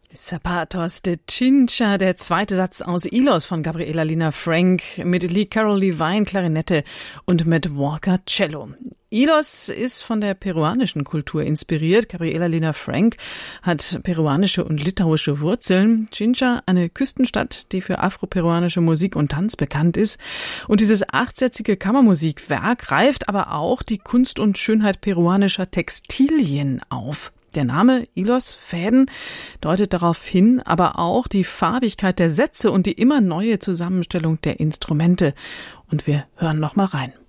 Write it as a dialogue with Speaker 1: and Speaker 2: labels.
Speaker 1: Zapatos de Chincha, der zweite Satz aus Ilos von Gabriela Lina Frank mit Lee Carol Levine Klarinette und mit Walker Cello. Ilos ist von der peruanischen Kultur inspiriert. Gabriela Lina Frank hat peruanische und litauische Wurzeln. Chincha, eine Küstenstadt, die für afroperuanische Musik und Tanz bekannt ist. Und dieses achtsätzige Kammermusikwerk greift aber auch die Kunst und Schönheit peruanischer Textilien auf. Der Name Ilos Fäden deutet darauf hin, aber auch die Farbigkeit der Sätze und die immer neue Zusammenstellung der Instrumente. Und wir hören noch mal rein.